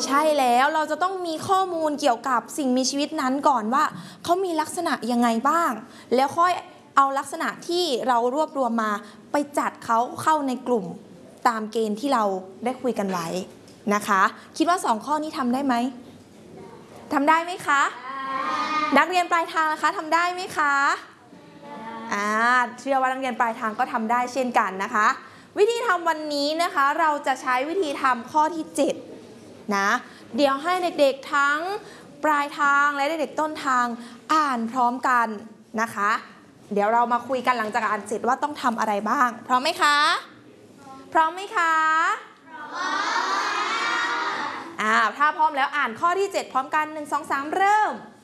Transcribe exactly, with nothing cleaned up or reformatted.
ใช่แล้วเราจะต้องมีข้อมูลเกี่ยวกับสิ่งมีชีวิตนั้นก่อนว่าเขามีลักษณะยังไงบ้างแล้วค่อยเอาลักษณะที่เรารวบรวมมาไปจัดเขาเข้าในกลุ่มตามเกณฑ์ที่เราได้คุยกันไว้นะคะคิดว่าสองข้อนี้ทำได้ไหมทำได้ไหมคะนักเรียนปลายทางนะคะทำได้ไหมคะอ่าเชื่อว่านักเรียนปลายทางก็ทำได้เช่นกันนะคะวิธีทำวันนี้นะคะเราจะใช้วิธีทำข้อที่เจ็ดนะเดี๋ยวให้เด็กๆทั้งปลายทางและเด็กๆต้นทางอ่านพร้อมกันนะคะเดี๋ยวเรามาคุยกันหลังจากอ่านเสร็จว่าต้องทำอะไรบ้างพร้อมไหมคะพร้อมไหมคะพร้อมอ่าถ้าพร้อมแล้วอ่านข้อที่เจ็ดพร้อมกันหนึ่ง สอง สามเริ่ม